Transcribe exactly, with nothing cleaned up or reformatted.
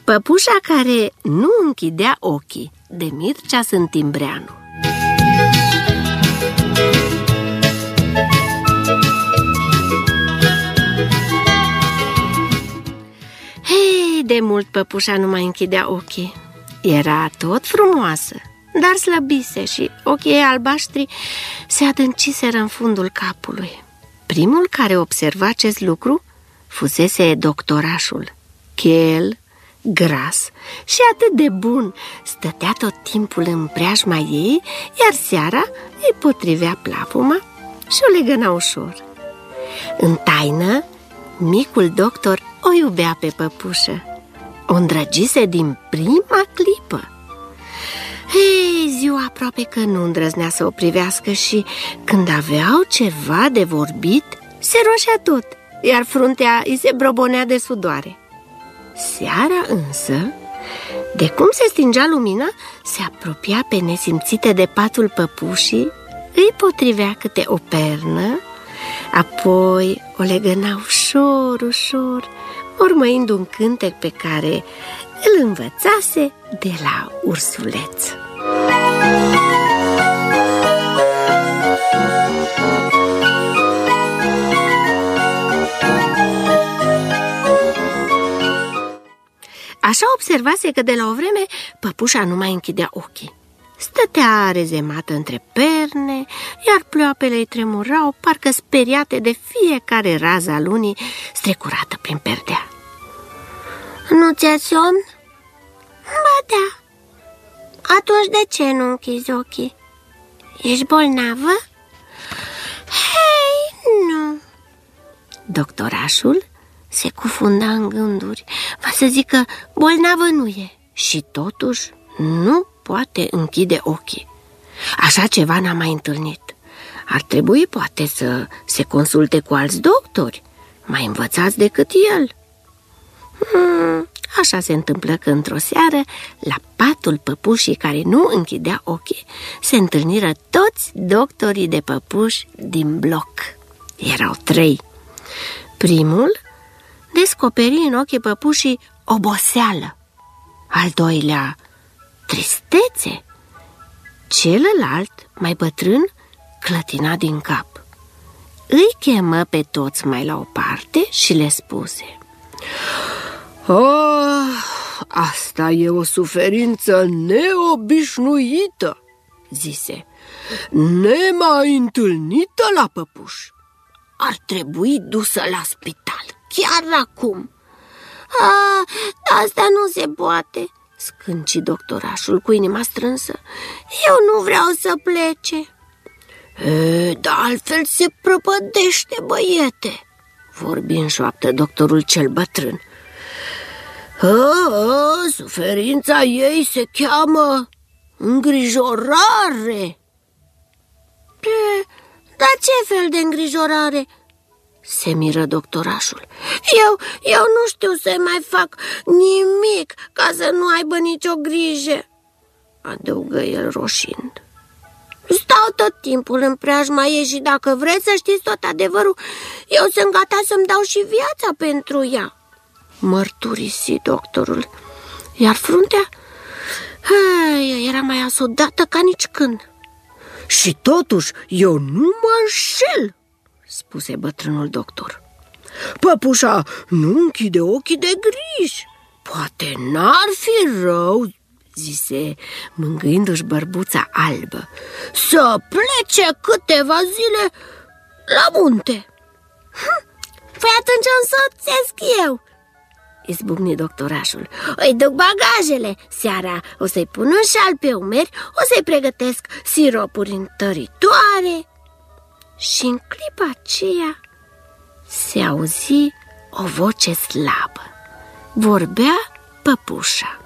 Păpușa care nu închidea ochii, de Mircea Sântimbreanu. Hei, de mult păpușa nu mai închidea ochii. Era tot frumoasă, dar slăbise și ochii ei albaștri se adânciseră în fundul capului. Primul care observa acest lucru fusese doctorașul, chel, gras și atât de bun. Stătea tot timpul în preajma ei, iar seara îi potrivea plapuma și o legăna ușor. În taină, micul doctor o iubea pe păpușă, o îndrăgise din prima clipă. Ei, ziua aproape că nu îndrăznea să o privească și când aveau ceva de vorbit, se roșea tot, iar fruntea îi se brobonea de sudoare. Seara însă, de cum se stingea lumina, se apropia pe nesimțite de patul păpușii, îi potrivea câte o pernă, apoi o legăna ușor, ușor, urmăind un cântec pe care îl învățase de la ursuleț. Așa observase că de la o vreme păpușa nu mai închidea ochii. Stătea rezemată între perne, iar ploapele îi tremurau, parcă speriate de fiecare rază a lunii strecurată prin perdea. Nu ți-e somn? Ba da. Atunci de ce nu închizi ochii? Ești bolnavă? Hei, nu. Doctorașul se cufunda în gânduri. Va să zică bolnavă nu e și totuși nu poate închide ochii. Așa ceva n-a mai întâlnit. Ar trebui poate să se consulte cu alți doctori, mai învățați decât el. Hmm, așa se întâmplă că într-o seară, la patul păpușii care nu închidea ochii, se întâlniră toți doctorii de păpuși din bloc. Erau trei. Primul descoperi în ochii păpușii oboseală, al doilea tristețe, celălalt, mai bătrân, clătina din cap. Îi chemă pe toți mai la o parte și le spuse: "Ah, asta e o suferință neobișnuită," zise, "nemai întâlnită la păpuș. Ar trebui dusă la spital, chiar acum." A, asta nu se poate, scânci doctorașul cu inima strânsă. Eu nu vreau să plece. E, dar altfel se prăpădește, băiete, vorbi în șoaptă doctorul cel bătrân. A, a, suferința ei se cheamă îngrijorare. E, dar ce fel de îngrijorare? Se miră doctorașul. Eu, eu nu știu să mai fac nimic ca să nu aibă nicio grijă, adăugă el roșind. Stau tot timpul în preajma ei și dacă vreți să știți tot adevărul, eu sunt gata să-mi dau și viața pentru ea, mărturisi doctorul, iar fruntea hei, era mai asodată ca nici când. Și totuși eu nu mă înșel, spuse bătrânul doctor. Păpușa nu închide ochii de griji. Poate n-ar fi rău, zise, mângâindu-și bărbuța albă, să plece câteva zile la munte. Păi atunci îmi soțesc eu, izbucni doctorașul. Îi duc bagajele. Seara o să-i pun un șal pe umeri, o să-i pregătesc siropuri întăritoare. Și în clipa aceea se auzi o voce slabă. Vorbea păpușa.